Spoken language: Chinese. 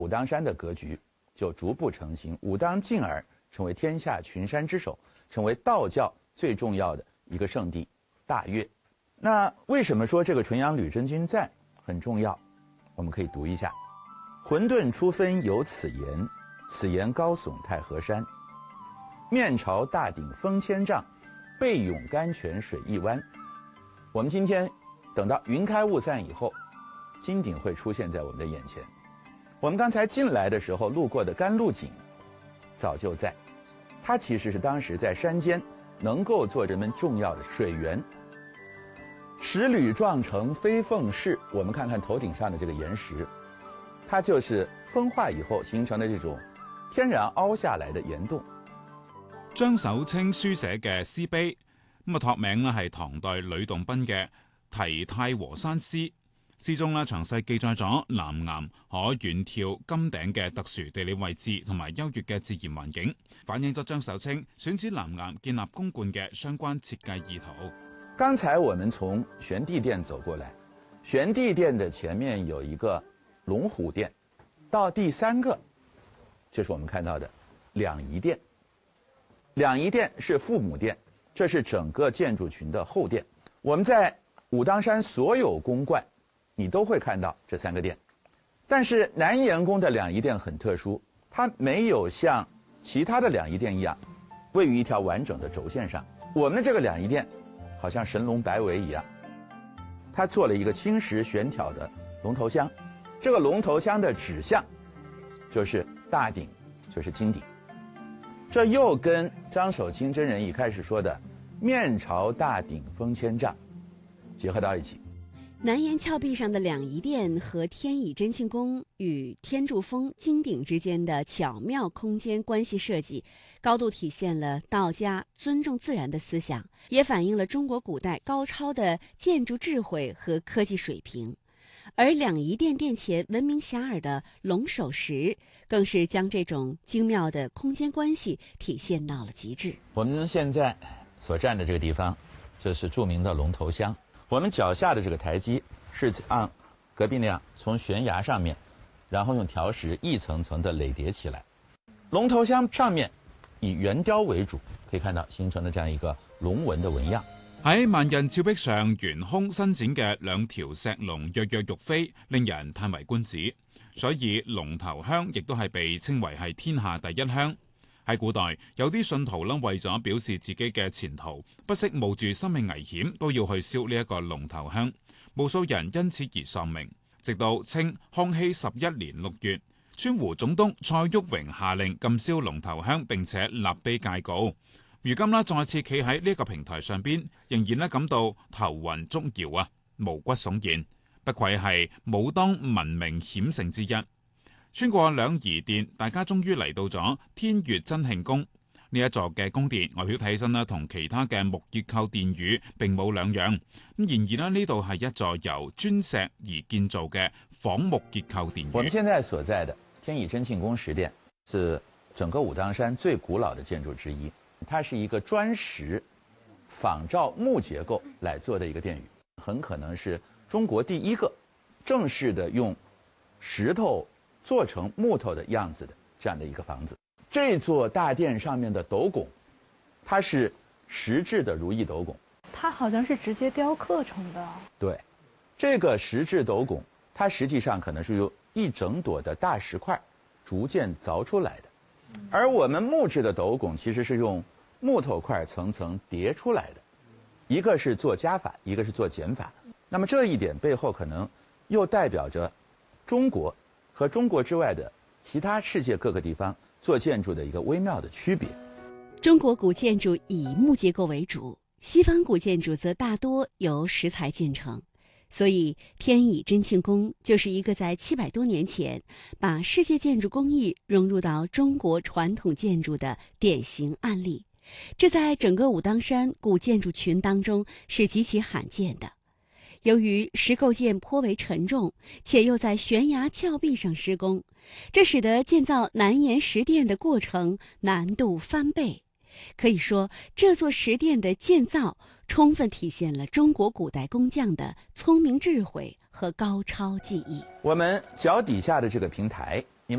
武当山的格局就逐步成型，武当进而成为天下群山之首，成为道教最重要的一个圣地大岳。那为什么说这个纯阳女真君赞很重要？我们可以读一下：混沌初分有此言，此言高耸太和山，面朝大鼎峰千丈，背涌甘泉水一湾。我们今天等到云开雾散以后，金鼎会出现在我们的眼前。我们刚才进来的时候路过的甘露井早就在，它其实是当时在山间能够做人们重要的水源。石铝撞成飞凤式，我们看看头顶上的这个岩石，它就是风化以後形成的這種天然凹下來的岩洞。 張守清書寫嘅詩碑，咁託名咧係唐代呂洞賓嘅《題太和山詩》。詩中咧詳細記載咗南岩可遠眺金頂嘅特殊地理位置同埋優越嘅自然環境，反映咗張守清選址南岩建立宮觀嘅相關設計意圖。 剛才我們從玄帝殿走過來，玄帝殿的前面有一個龍虎殿，到第3個就是我們看到的兩儀殿。兩儀殿是父母殿，這是整個建築群的後殿。我們在武當山所有宮觀你都會看到這3個殿，但是南岩宮的兩儀殿很特殊，它沒有像其他的兩儀殿一樣位於一條完整的軸線上。我們這個兩儀殿好像神龍擺尾一樣，它做了一個青石懸挑的龍頭香，這個龍頭香的指向就是大鼎，就是金鼎。這又跟張守清真人一開始說的面朝大鼎峰千丈結合到一起。 南岩峭壁上的兩儀殿和天乙真慶宮與天柱峰金鼎之間的巧妙空間關係設計，高度體現了道家尊重自然的思想，也反映了中國古代高超的建築智慧和科技水平。而兩儀殿殿前聞名遐邇的龍首石，更是將這種精妙的空間關係體現到了極致。 我們現在所站的這個地方就是著名的龍頭香，我們腳下的這個台基是按隔壁那樣從懸崖上面，然後用條石一層層的壘疊起來。龍頭香上面以圓雕為主，可以看到形成了這樣一個龍紋的紋樣。 喺萬仞峭壁上懸空伸展嘅兩條石龍躍躍欲飛，令人歎為觀止。所以龍頭香亦都係被稱為係天下第一香。喺古代，有啲信徒為咗表示自己嘅前途，不惜冒住生命危險都要去燒呢一個龍頭香，無數人因此而喪命。直到清康熙11年6月，川湖總督蔡旭榮下令禁燒龍頭香，並且立碑戒告。如今再次企喺呢個平台上邊，仍然感到頭暈足搖啊，毛骨悚然，不愧係武當聞名險城之一。穿過兩儀殿，大家終於嚟到咗天乙真慶宮。呢一座嘅宮殿外表睇起身同其他嘅木結構殿宇並冇兩樣。咁然而呢度係一座由磚石而建造嘅仿木結構殿宇。 我們現在所在的天乙真慶宮石殿是整個武當山最古老的建築之一。它是一個磚石仿照木結構來做的一個殿宇，很可能是中國第一個正式的用石頭做成木頭的樣子的這樣的一個房子。這座大殿上面的斗拱，它是石製的如意斗拱， 它好像是直接雕刻成的。 對，這個石製斗拱，它實際上可能是由一整朵的大石塊逐漸鑿出來的。而我們木質的斗拱其實是用木頭塊層層疊出來的，一個是做加法，一個是做減法。那麼這一點背後可能又代表着中國和中國之外的其他世界各個地方做建築的一個微妙的區別。 中國古建築以木結構為主，西方古建築則大多由石材建成。所以天乙真慶宮就是一個在700多年前把世界建築工藝融入到中國傳統建築的典型案例，這在整個武當山古建築群當中是極其罕見的。由於石構件頗為沉重，且又在懸崖峭壁上施工，這使得建造南岩石殿的過程難度翻倍。可以說，這座石殿的建造充分體現了中國古代工匠的聰明智慧和高超技藝。 我們腳底下的這個平台